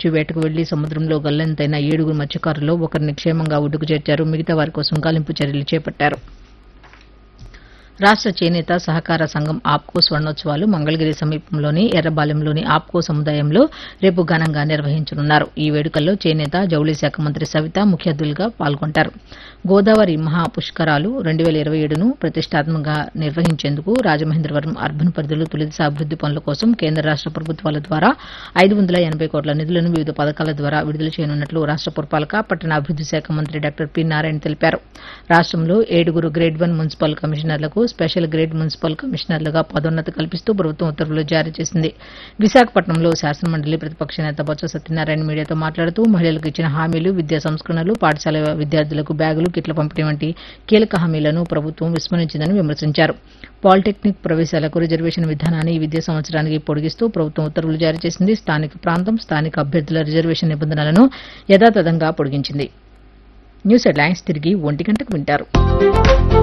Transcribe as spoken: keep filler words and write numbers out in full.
నుంచి వేటకు వెళ్లి సముద్రంలో గల్లంతైన ఏడుగురు మత్స్యకారుల్లో ఒకరిని క్షేమంగా ఒడ్డుకు చేర్చారు. మిగతా వారి కోసం గాలింపు చర్యలు చేపట్టారు. రాష్ట చేనేత సహకార సంఘం ఆప్కో స్వర్ణోత్సవాలు మంగళగిరి సమీపంలోని ఎర్రబాలెంలోని ఆప్కో సముదాయంలో రేపు ఘనంగా నిర్వహించనున్నారు. ఈ వేడుకల్లో చేనేత జౌళి శాఖ మంత్రి సవిత ముఖ్య అతిథులుగా పాల్గొంటారు. గోదావరి మహా పుష్కరాలు రెండు వేల ఇరవై ఏడును ప్రతిష్టాత్మకంగా నిర్వహించేందుకు రాజమహేంద్రవరం అర్బన్ పరిధిలో తొలిదశ అభివృద్ది పనుల కోసం కేంద్ర రాష్ట ప్రభుత్వాల ద్వారా ఐదు వందల ఎనబై కోట్ల నిధులను వివిధ పథకాల ద్వారా విడుదల చేయనున్నట్లు రాష్ట పురపాలక పట్టణాభివృద్ది శాఖ మంత్రి డాక్టర్ పి నారాయణ తెలిపారు. రాష్టంలో ఏడుగురు grade one municipal కమిషనర్లకు special grade municipal కమిషనర్లుగా పదోన్నతి కల్పిస్తూ ప్రభుత్వం ఉత్తర్వులు జారీ చేసింది. విశాఖపట్నంలో శాసనమండలి ప్రతిపక్ష నేత బొత్స సత్యనారాయణ మీడియాతో మాట్లాడుతూ మహిళలకు ఇచ్చిన హామీలు, విద్యా సంస్కరణలు, పాఠశాల విద్యార్థులకు బ్యాగులు, కిట్ల పంపిణీ వంటి కీలక హామీలను ప్రభుత్వం విస్మరించిందని విమర్శించారు. పాలిటెక్నిక్ ప్రవేశాలకు రిజర్వేషన్ విధానాన్ని ఈ విద్యా సంవత్సరానికి పొడిగిస్తూ ప్రభుత్వం ఉత్తర్వులు జారీ చేసింది. స్థానిక ప్రాంతం, స్థానిక అభ్యర్థుల రిజర్వేషన్ నిబంధనలను యథాతథంగా పొడిగించింది. న్యూస్ హెడ్లైన్స్ తిరిగి ఒంటి గంటకు వింటారు.